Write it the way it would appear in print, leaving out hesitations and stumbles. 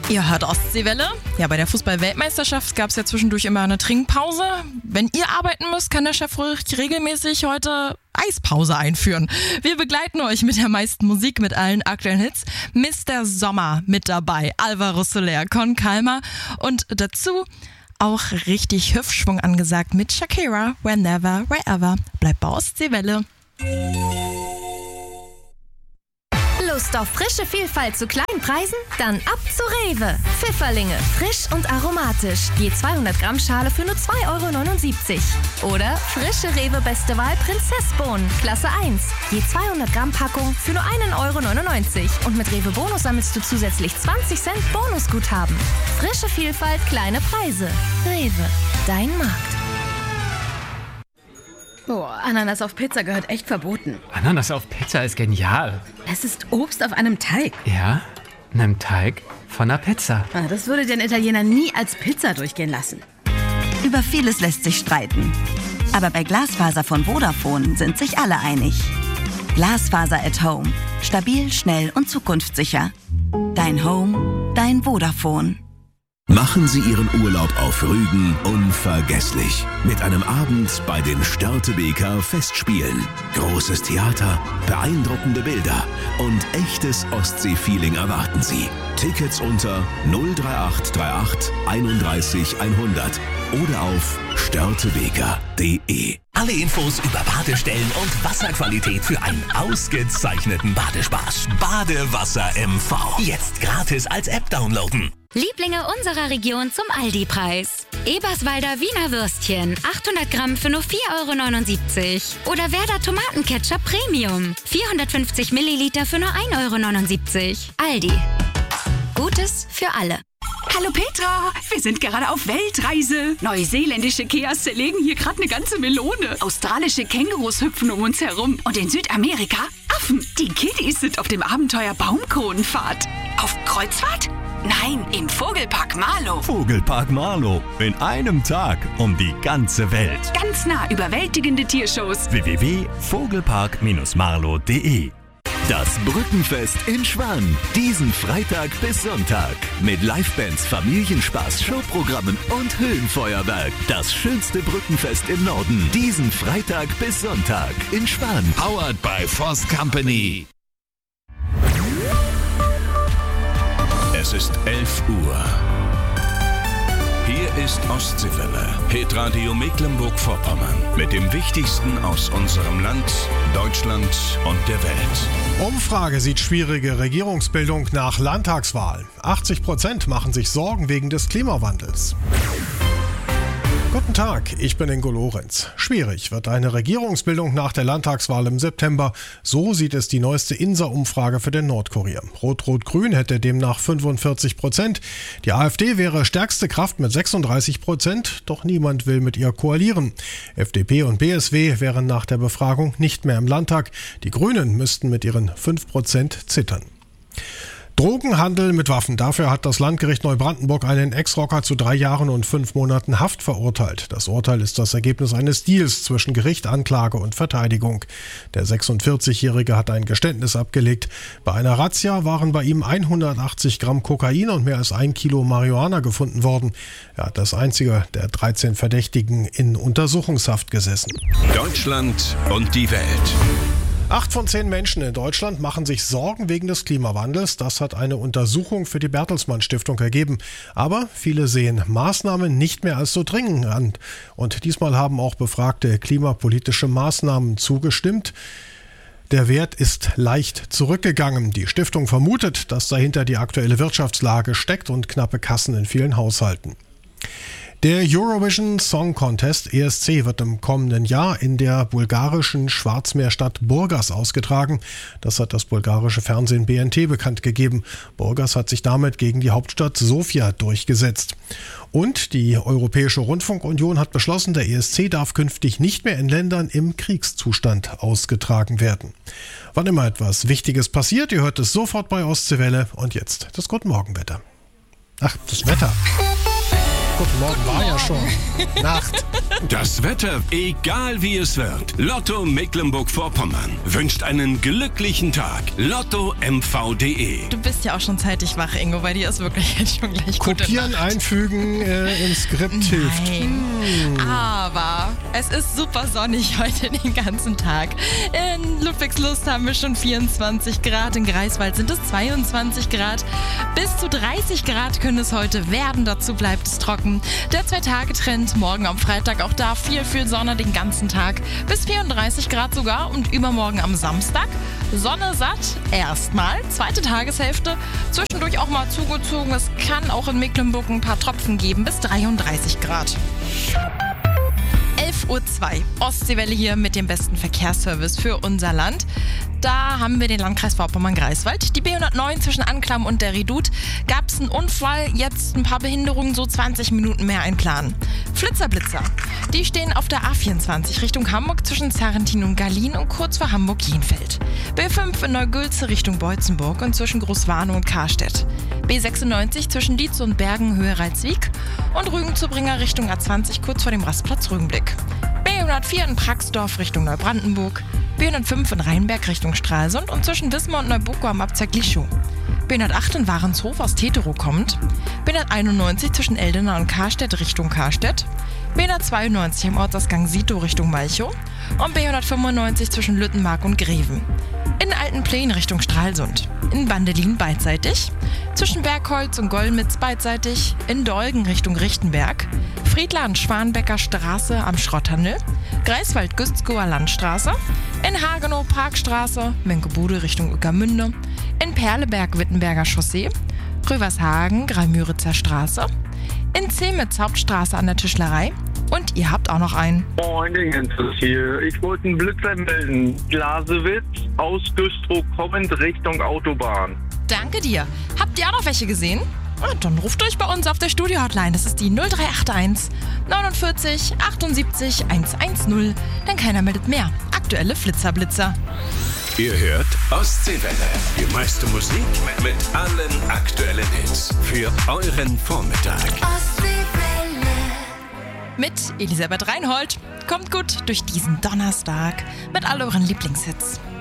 Ihr hört Ostseewelle. Ja, bei der Fußball-Weltmeisterschaft gab es ja zwischendurch immer eine Trinkpause. Wenn ihr arbeiten müsst, kann der Chef regelmäßig heute Eispause einführen. Wir begleiten euch mit der meisten Musik, mit allen aktuellen Hits. Mr. Sommer mit dabei, Alvaro Soler, Con Calma und dazu auch richtig Hüftschwung angesagt mit Shakira, Whenever, Wherever. Bleibt bei Ostseewelle. Lust auf frische Vielfalt zu kleinen Preisen? Dann ab zu Rewe. Pfifferlinge, frisch und aromatisch. Je 200 Gramm Schale für nur 2,79 €. Oder frische Rewe Beste Wahl Prinzessbohnen, Klasse 1. Je 200 Gramm Packung für nur 1,99 €. Und mit Rewe Bonus sammelst du zusätzlich 20 Cent Bonusguthaben. Frische Vielfalt, kleine Preise. Rewe, dein Markt. Oh, Ananas auf Pizza gehört echt verboten. Ananas auf Pizza ist genial. Es ist Obst auf einem Teig. Ja, einem Teig von einer Pizza. Das würde den Italiener nie als Pizza durchgehen lassen. Über vieles lässt sich streiten. Aber bei Glasfaser von Vodafone sind sich alle einig. Glasfaser at Home. Stabil, schnell und zukunftssicher. Dein Home, dein Vodafone. Machen Sie Ihren Urlaub auf Rügen unvergesslich. Mit einem Abend bei den Störtebeker Festspielen. Großes Theater, beeindruckende Bilder und echtes Ostsee-Feeling erwarten Sie. Tickets unter 03838 31 100 oder auf störtebeker.de. Alle Infos über Badestellen und Wasserqualität für einen ausgezeichneten Badespaß. Badewasser MV. Jetzt gratis als App downloaden. Lieblinge unserer Region zum Aldi-Preis. Eberswalder Wiener Würstchen, 800 Gramm für nur 4,79 €. Oder Werder Tomatenketchup Premium, 450 Milliliter für nur 1,79 €. Aldi. Gutes für alle. Hallo Petra, wir sind gerade auf Weltreise. Neuseeländische Keas zerlegen hier gerade eine ganze Melone. Australische Kängurus hüpfen um uns herum. Und in Südamerika Affen. Die Kiddies sind auf dem Abenteuer Baumkronenfahrt. Auf Kreuzfahrt? Nein, im Vogelpark Marlow. Vogelpark Marlow. In einem Tag um die ganze Welt. Ganz nah überwältigende Tiershows. www.vogelpark-marlow.de. Das Brückenfest in Schwan. Diesen Freitag bis Sonntag. Mit Livebands, Familienspaß, Showprogrammen und Höhenfeuerwerk. Das schönste Brückenfest im Norden. Diesen Freitag bis Sonntag in Schwan. Powered by Forst Company. Es ist 11 Uhr. Hier ist Ostseewelle, Hitradio Mecklenburg-Vorpommern. Mit dem Wichtigsten aus unserem Land, Deutschland und der Welt. Umfrage sieht schwierige Regierungsbildung nach Landtagswahl. 80% machen sich Sorgen wegen des Klimawandels. Guten Tag, ich bin Ingo Lorenz. Schwierig wird eine Regierungsbildung nach der Landtagswahl im September. So sieht es die neueste INSA-Umfrage für den Nordkurier. Rot-Rot-Grün hätte demnach 45%. Die AfD wäre stärkste Kraft mit 36%, doch niemand will mit ihr koalieren. FDP und BSW wären nach der Befragung nicht mehr im Landtag. Die Grünen müssten mit ihren 5% zittern. Drogenhandel mit Waffen. Dafür hat das Landgericht Neubrandenburg einen Ex-Rocker zu 3 Jahren und 5 Monaten Haft verurteilt. Das Urteil ist das Ergebnis eines Deals zwischen Gericht, Anklage und Verteidigung. Der 46-Jährige hat ein Geständnis abgelegt. Bei einer Razzia waren bei ihm 180 Gramm Kokain und mehr als 1 Kilo Marihuana gefunden worden. Er hat als einziger der 13 Verdächtigen in Untersuchungshaft gesessen. Deutschland und die Welt. 8 von 10 Menschen in Deutschland machen sich Sorgen wegen des Klimawandels. Das hat eine Untersuchung für die Bertelsmann Stiftung ergeben. Aber viele sehen Maßnahmen nicht mehr als so dringend an. Und diesmal haben auch Befragte klimapolitische Maßnahmen zugestimmt. Der Wert ist leicht zurückgegangen. Die Stiftung vermutet, dass dahinter die aktuelle Wirtschaftslage steckt und knappe Kassen in vielen Haushalten. Der Eurovision Song Contest ESC wird im kommenden Jahr in der bulgarischen Schwarzmeerstadt Burgas ausgetragen. Das hat das bulgarische Fernsehen BNT bekannt gegeben. Burgas hat sich damit gegen die Hauptstadt Sofia durchgesetzt. Und die Europäische Rundfunkunion hat beschlossen, der ESC darf künftig nicht mehr in Ländern im Kriegszustand ausgetragen werden. Wann immer etwas Wichtiges passiert, ihr hört es sofort bei Ostseewelle. Und jetzt das Guten Morgen Wetter. Ach, das Wetter. Guten Morgen war ja schon. Nacht. Das Wetter, egal wie es wird. Lotto Mecklenburg-Vorpommern wünscht einen glücklichen Tag. LottoMV.de. Du bist ja auch schon zeitig wach, Ingo. Bei dir ist wirklich jetzt schon gleich gute Kopieren, Nacht. einfügen im Skript hilft. Aber es ist super sonnig heute den ganzen Tag. In Ludwigslust haben wir schon 24 Grad, in Greifswald sind es 22 Grad. Bis zu 30 Grad können es heute werden, dazu bleibt es trocken. Der 2-Tage-Trend, morgen am Freitag auch da viel Sonne den ganzen Tag. Bis 34 Grad sogar und übermorgen am Samstag Sonne satt, erstmal, zweite Tageshälfte, zwischendurch auch mal zugezogen. Es kann auch in Mecklenburg ein paar Tropfen geben, bis 33 Grad. 11:02 Uhr, Ostseewelle hier mit dem besten Verkehrsservice für unser Land. Da haben wir den Landkreis Vorpommern-Greifswald. Die B109 zwischen Anklam und der Redoute. Gab es einen Unfall, jetzt ein paar Behinderungen, so 20 Minuten mehr einplanen. Flitzer-Blitzer, die stehen auf der A24 Richtung Hamburg zwischen Sarrentin und Gallien und kurz vor Hamburg-Jenfeld. B5 in Neugülze Richtung Beutzenburg und zwischen Großwarnow und Karstedt. B96 zwischen Dietz und Bergen Höhe Reitswiek und Rügen-Zubringer Richtung A20 kurz vor dem Rastplatz Rügenblick. B104 in Praxdorf Richtung Neubrandenburg. B105 in Rheinberg Richtung Stralsund und zwischen Wismar und Neubuko am Abzweig Lischow. B108 in Warenshof aus Teterow kommt. B191 zwischen Eldena und Karstedt Richtung Karstedt. B192 im Ortsausgang Sito Richtung Malchow. Und B195 zwischen Lüttenmark und Greven. In Altenplen Richtung Stralsund. In Bandelin beidseitig. Zwischen Bergholz und Golmitz beidseitig. In Dolgen Richtung Richtenberg. Friedland Schwanbecker Straße am Schrotthandel. Greifswald-Güstzkower Landstraße. In Hagenow Parkstraße. Menkebude Richtung Ueckermünde. In Perleberg Wittenberger Chaussee. Rövershagen Greimüritzer Straße. In Zemitz Hauptstraße an der Tischlerei. Und ihr habt auch noch einen. Moin, Jens ist hier. Ich wollte einen Blitzer melden. Glasewitz aus Güstrow kommend Richtung Autobahn. Danke dir. Habt ihr auch noch welche gesehen? Dann ruft euch bei uns auf der Studio-Hotline. Das ist die 0381 49 78 110. Denn keiner meldet mehr. Aktuelle Flitzer-Blitzer. Ihr hört Ostseewelle. Die meiste Musik mit allen aktuellen Hits für euren Vormittag. Mit Elisabeth Reinhold. Kommt gut durch diesen Donnerstag mit all euren Lieblingshits.